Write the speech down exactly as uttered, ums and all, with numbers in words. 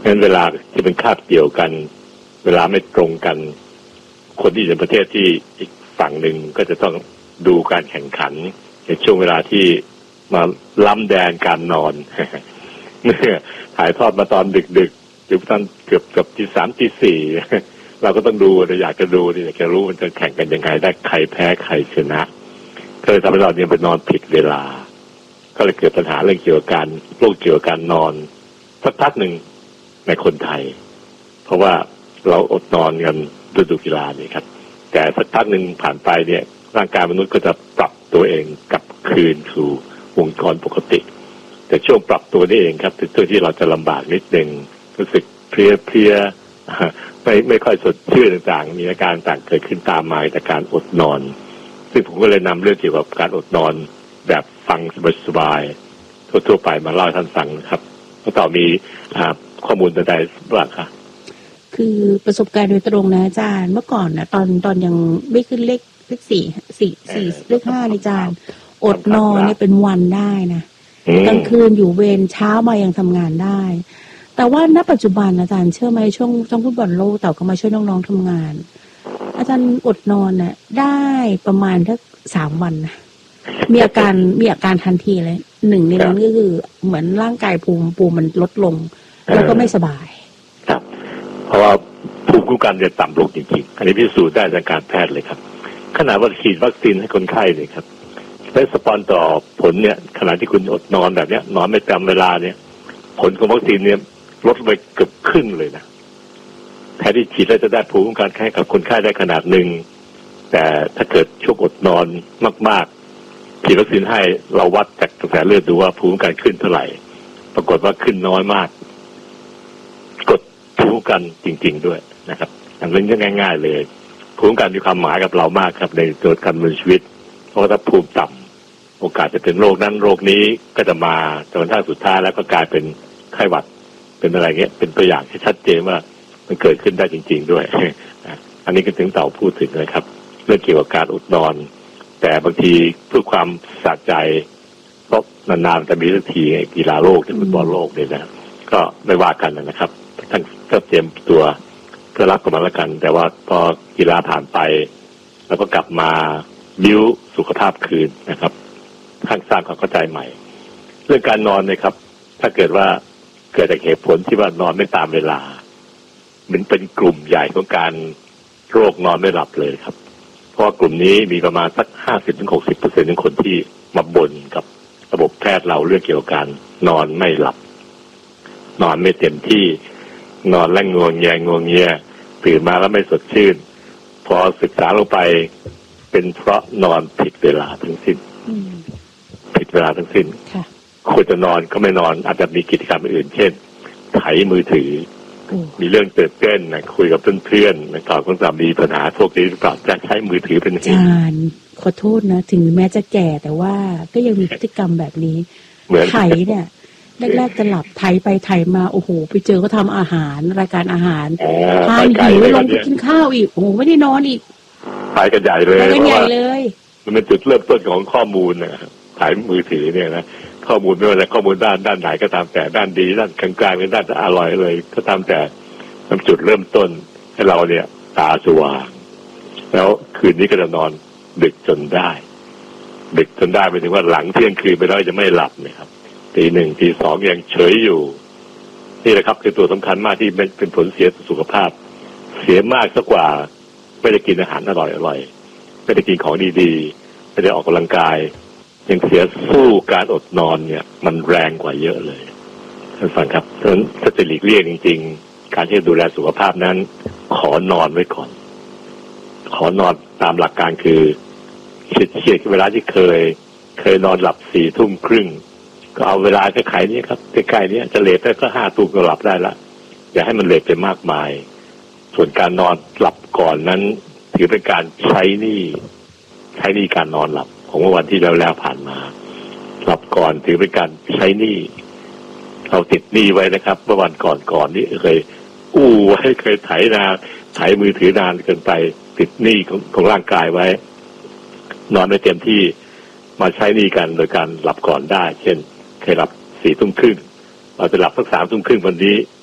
งั้นเวลาที่เป็นคาบเกี่ยวกันเวลาไม่ตรงกันคนที่อยู่ในประเทศที่อีกฝั่งหนึ่งก็จะต้องดูการแข่งขันในช่วงเวลาที่มาล้ำแดนการนอน เมื่อถ่ายทอดมาตอนดึกๆหรือตอนเกือบเกือบที่สามที่สี่เราก็ต้องดูเราอยากจะดูนี่อยากจะรู้มันจะแข่งกันยังไงได้ใครแพ้ใครชนะก็เลยทำให้เราเนี่ยไปนอนผิดเวลาก็เลยเกิดปัญหาเรื่องเกี่ยวกับการโรคเกี่ยวกับการนอนสักพักหนึ่งในคนไทยเพราะว่าเราอดนอนกันฤดูกีฬานี่ครับแต่สักพักหนึ่งผ่านไปเนี่ยร่างกายมนุษย์ก็จะปรับตัวเองกลับคืนสู่วงจรปกติแต่ช่วงปรับตัวนี่เองครับเป็นตัวที่เราจะลำบากนิดนึงรู้สึกเพลียเพลียไม่ไม่ค่อยสดชื่นต่างๆมีอาการต่างเกิดขึ้นตามมาจากการอดนอนซึ่งผมก็เลยนำเรื่องเกี่ยวกับการอดนอนแบบฟังสบายๆทั่วๆไปมาเล่าให้ท่านฟังนะครับแล้วต่อมีข้อมูลใดๆบ้างคะคือประสบการณ์โดยตรงนะอาจารย์เมื่อก่อนนะตอนตอนยังไม่ขึ้นเลขเลขสี่สี่สี่เลขห้าในอาจารย์อดนอนเนี่ยเป็นวันได้นะกลางคืนอยู่เวรเช้ามายังทำงานได้แต่ว่าณปัจจุบันอาจารย์เชื่อไหมช่วงช่วงฟุตบอลโลกเต่าก็มาช่วยน้องๆทำงานอาจารย์อดนอนน่ะได้ประมาณแค่สามวันนะมีอาการมีอาการทันทีเลยหนึ่งในนั้นก็คือเหมือนร่างกายภูมิภูมิมันลดลงแล้วก็ไม่สบายครับเพราะว่าภูมิคุ้มกันจะต่ำลงจริงๆอันนี้พิสูจน์ได้จากการแพทย์เลยครับขนาดว่าฉีดวัคซีนให้คนไข้เลยครับและสปอนต่อผลเนี่ยขณะที่คุณอดนอนแบบเนี้ยนอนไม่จำเวลาเนี่ยผลของวัคซีนเนี่ยลดไปเกือบครึ่งเลยนะแทนที่ฉีดแล้วจะได้ภูมิคุ้มกันให้กับคนไข้ได้ขนาดหนึ่งแต่ถ้าเกิดช่วงอดนอนมากๆฉีดวัคซีนให้เราวัดจากกระแสเลือดดูว่าภูมิคุ้มกันขึ้นเท่าไหร่ปรากฏว่าขึ้นน้อยมากกดภูมิคุ้มกันจริงๆด้วยนะครับอันนี้ก็ง่ายๆเลยภูมิคุ้มกันมีความหมายกับเรามากครับในตัวการดำเนินชีวิตเพราะถ้าภูมิต่ำโอกาสจะเป็นโรคนั้นโรคนี้ก็จะมาจนกระทั่งสุดท้ายแล้วก็กลายเป็นไข้หวัดเป็นอะไรเงี้ยเป็นตัวอย่างที่ชัดเจนว่ามันเกิดขึ้นได้จริงๆด้วยอันนี้ก็ถึงเต่าพูดถึงเลยครับเรื่องเกี่ยวกับการอดนอนแต่บางทีเพื่อความสะใจเพราะนานๆจะมีสักทีกีฬาโลกที่ฟุตบอลโลกเนี่ยนะก็ไม่ว่ากันนะครับท่านก็เตรียมตัวเพื่อรับกับมันละกันแต่ว่าพอกีฬาผ่านไปแล้วก็กลับมาบิ้วสุขภาพคืนนะครับทั้งสร้างความเข้าใจใหม่เรื่องการนอนเนี่ยครับถ้าเกิดว่าเกิดจากเหตุผลที่ว่านอนไม่ตามเวลามันเป็นกลุ่มใหญ่ของการโรคนอนไม่หลับเลยครับเพราะกลุ่มนี้มีประมาณสัก ห้าสิบถึงหกสิบเปอร์เซ็นต์ ของคนที่มาบ่นกับระบบแพทย์เราเรื่องเกี่ยวกับการนอนไม่หลับนอนไม่เต็มที่นอนแล้วงวงแงงวงเงียตื่นมาแล้วไม่สดชื่นพอศึกษาลงไปเป็นเพราะนอนผิดเวลาทั้งสิ้นผิดเวลาทั้งสิ้นควรจะนอนก็ไม่นอนอาจจะมีกิจกรรมอื่นเช่นไถมือถือมีเรื่องตื่นเต้นนะคุยกับเพื่อนๆนะก่อนคุณสามีปัญหาพวกนี้หรือเปล่าจะใช้มือถือเป็นเหตุอาจารย์ขอโทษนะถึงแม้จะแก่แต่ว่าก็ยังมีพฤติกรรมแบบนี้ไถเนี่ยแรกๆจะหลับไถไปไถมาโอ้โหไปเจอก็ทำอาหารรายการอาหารทานหิวลงไปกินข้าวอีกโอ้โหไม่ได้นอนอีกไปกันใหญ่เลยไปกันใหญ่เลยมันเป็นจุดเริ่มต้นของข้อมูลนะไถมือถือเนี่ยนะข้อมูลไม่ว่าจะข้อมูลด้านด้านไหนก็ตามแต่ด้านดีด้านกลางๆหรือด้านอร่อยเลยก็ตามแต่เป็นจุดเริ่มต้นให้เราเนี่ยตาสว่างแล้วคืนนี้ก็จะนอนดึกจนได้ดึกจนได้หมายถึงว่าหลังเที่ยงคืนไปแล้วจะไม่หลับนะครับตีหนึ่งตีสองยังเฉยอยู่นี่แหละครับคือตัวสำคัญมากที่เป็นผลเสียต่อสุขภาพเสียมากซะกว่าไม่ได้กินอาหารอร่อยอร่อยไม่ได้กินของดีๆไม่ได้ออกกำลังกายยังเสียสู้การอดนอนเนี่ยมันแรงกว่าเยอะเลยท่านฟังครับเพราะฉะนั้นถ้าจะหลีกเลี่ยงจริงๆการที่จะดูแลสุขภาพนั้นขอนอนไว้ก่อนขอนอนตามหลักการคือเฉียดๆเวลาที่เคยเคยนอนหลับสี่ทุ่มครึ่งก็เอาเวลาแค่ไขนี้ครับใกล้ๆนี้จะเลทได้ก็ห้าทุ่มก็หลับได้ละอย่าให้มันเลทไปมากมายส่วนการนอนหลับก่อนนั้นถือเป็นการใช้หนี้ใช้หนี้การนอนหลับของเมื่อวันที่แล้วแล้วผ่านมาหลับก่อนถือเป็นการใช้หนี้เราติดหนี้ไว้นะครับเมื่อวันก่อนก่อนนี่เคยอู้ไว้เคยไถนานไถมือถือนานเกินไปติดหนี้ของของร่างกายไว้นอนไม่เต็มที่มาใช้หนี้กันโดยการหลับก่อนได้เช่นเคยหลับสี่ทุ่มครึ่งเราจะหลับสักสามทุ่มครึ่งวันนี้